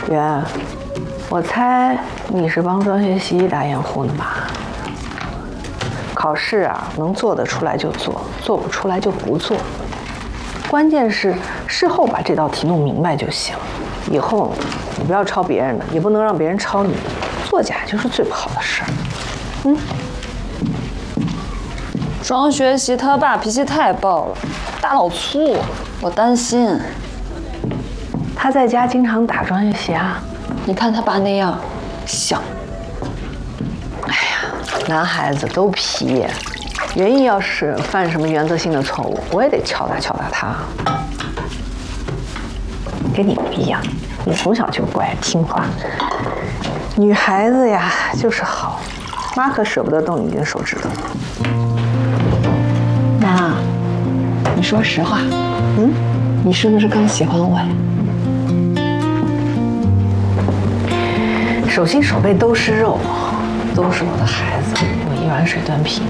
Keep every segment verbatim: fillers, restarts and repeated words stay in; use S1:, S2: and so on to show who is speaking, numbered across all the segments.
S1: 圆，我猜你是帮庄学习打掩护呢吧？考试啊，能做得出来就做，做不出来就不做。关键是事后把这道题弄明白就行。以后你不要抄别人的，也不能让别人抄你。作假就是最不好的事儿。嗯。
S2: 庄学习他爸脾气太暴了，大老粗，我担心。
S1: 他在家经常打庄学习啊？
S2: 你看他爸那样，像。
S1: 哎呀，男孩子都皮。袁毅要是犯什么原则性的错误，我也得敲打敲打他。跟你不一样，你从小就乖听话。女孩子呀，就是好。妈可舍不得动你这手指头。
S2: 妈，你说实话，嗯，你是不是更喜欢我呀？
S1: 手心手背都是肉，都是我的孩子，我一碗水端平。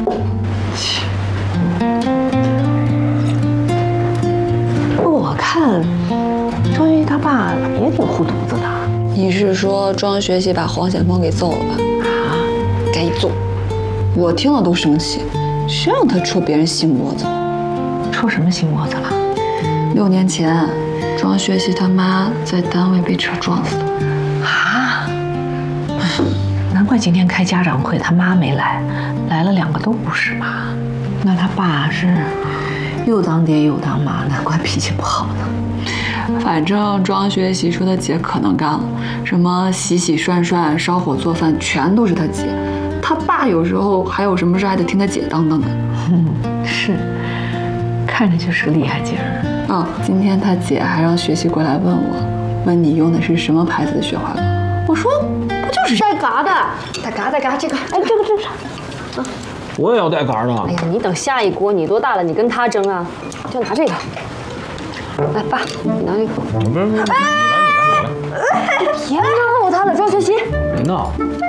S1: 不过我看庄学习他爸也挺护犊子的。
S2: 你是说庄学习把黄显峰给揍了吧？
S1: 啊，
S2: 该揍！我听了都生气，谁让他戳别人心窝子？
S1: 戳什么心窝子了？
S2: 六年前，庄学习他妈在单位被车撞死的。
S1: 啊！难怪今天开家长会，他妈没来，来了两个都不是嘛。那他爸是又当爹又当妈，难怪脾气不好呢。
S2: 反正庄学习说他姐可能干了，什么洗洗涮涮、烧火做饭，全都是他姐。他爸有时候还有什么事还得听他姐当当的。
S1: 嗯，是，看着就是个厉害劲儿。
S2: 哦，今天他姐还让学习过来问我，问你用的是什么牌子的雪花膏。我说不就是带嘎的，带嘎带嘎这个，哎，这个这个，啊，
S3: 我也要带嘎的。
S4: 哎呀，你等下一锅，你多大了？你跟他争啊？就拿这个。来，爸，你拿这个。
S3: 不是不是，你来你来你来。
S4: 别闹他了，庄学习。
S3: 别闹。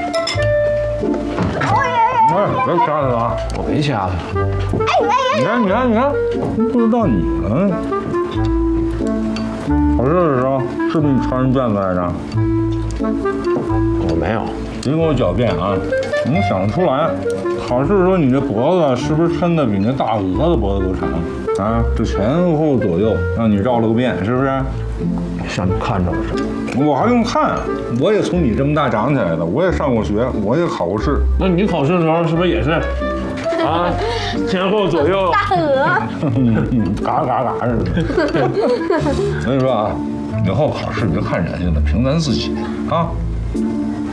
S3: 哎，别掐他了，我没掐他。哎哎你看你看你看，不知道你呢。考试的时候是不是你抄人卷子来着？我没有。别给我狡辩啊！我能想得出来。考试的时候你这脖子是不是抻的比那大鹅的脖子都长？啊，这前后左右让你绕了个遍，是不是？像你看着了似的。我还用看？我也从你这么大长起来的，我也上过学，我也考过试。那你考试的时候是不是也是？啊，前后左右。
S4: 大鹅。
S3: 嘎嘎嘎似的。我跟你说啊，以后考试别看人家的，凭咱自己啊。